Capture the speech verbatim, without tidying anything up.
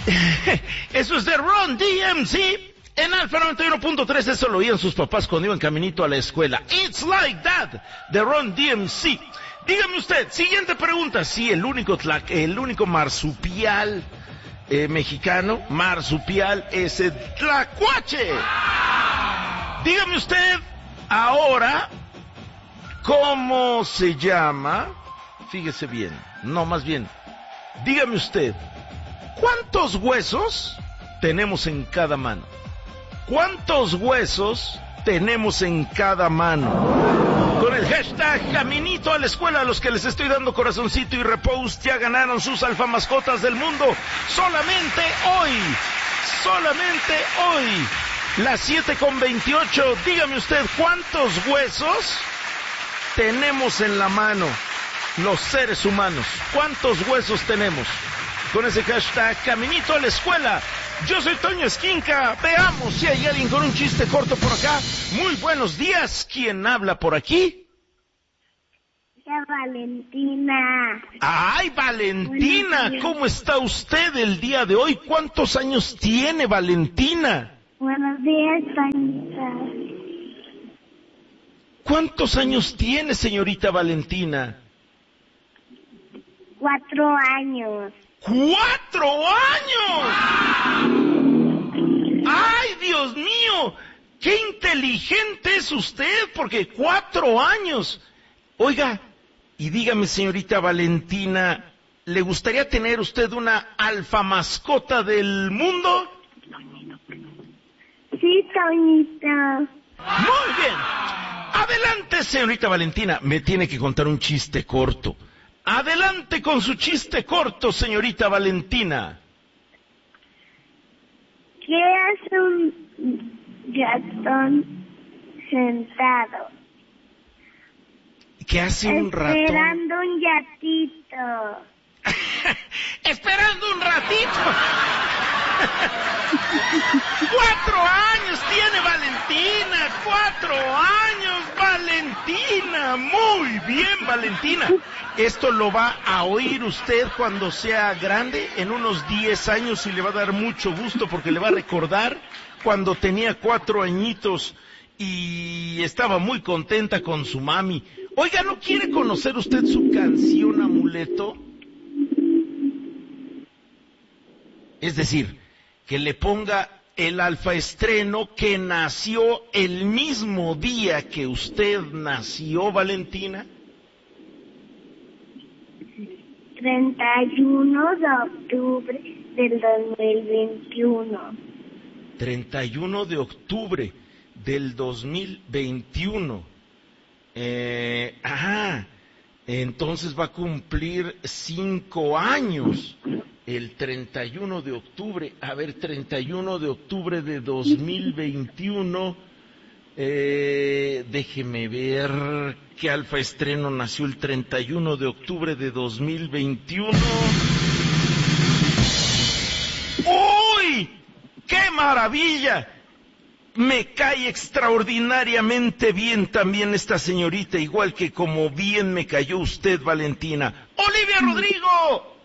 Eso es de Run D M C. En Alfa noventa y uno punto tres, eso lo oían sus papás cuando iban caminito a la escuela. It's Like That, de Run D M C. Dígame usted, siguiente pregunta. Sí, el único, tla, el único marsupial eh, mexicano, marsupial, es el tlacuache. Dígame usted, ahora, ¿cómo se llama? Fíjese bien, no, más bien, dígame usted, ¿cuántos huesos tenemos en cada mano? ¿Cuántos huesos tenemos en cada mano? Con el hashtag Caminito a la Escuela, a los que les estoy dando corazoncito y repost, ya ganaron sus alfa mascotas del mundo. Solamente hoy, solamente hoy, las siete con veintiocho. Dígame usted, ¿cuántos huesos tenemos en la mano los seres humanos? ¿Cuántos huesos tenemos? Con ese hashtag Caminito a la Escuela. Yo soy Toño Esquinca. Veamos si hay alguien con un chiste corto por acá. Muy buenos días. ¿Quién habla por aquí? Ya, Valentina. ¡Ay, Valentina! ¿Cómo está usted el día de hoy? ¿Cuántos años tiene, Valentina? Buenos días, Toñita. ¿Cuántos años tiene, señorita Valentina? Cuatro años. ¡Cuatro años! ¡Ay, Dios mío! ¡Qué inteligente es usted! Porque cuatro años. Oiga, y dígame, señorita Valentina, ¿le gustaría tener usted una alfa mascota del mundo? Sí, Toñita. Muy bien. Adelante, señorita Valentina. Me tiene que contar un chiste corto. Adelante con su chiste corto, señorita Valentina. ¿Qué hace un ratón sentado? ¿Qué hace un ratón? Esperando un gatito. ¡Esperando un ratito! ¡Cuatro años tiene Valentina! ¡Cuatro años, Valentina! Muy bien, Valentina. Esto lo va a oír usted cuando sea grande, en unos diez años, y le va a dar mucho gusto porque le va a recordar cuando tenía cuatro añitos y estaba muy contenta con su mami. Oiga, ¿no quiere conocer usted su canción Amuleto? Es decir, que le ponga el alfa estreno que nació el mismo día que usted nació, Valentina. treinta y uno de octubre del dos mil veintiuno. treinta y uno de octubre del dos mil veintiuno. Eh, ajá, entonces va a cumplir cinco años. El treinta y uno de octubre, a ver, treinta y uno de octubre de dos mil veintiuno, eh, déjeme ver qué alfa estreno nació el treinta y uno de octubre de dos mil veintiuno. ¡Uy! ¡Qué maravilla! Me cae extraordinariamente bien también esta señorita, igual que como bien me cayó usted, Valentina. ¡Olivia Rodrigo!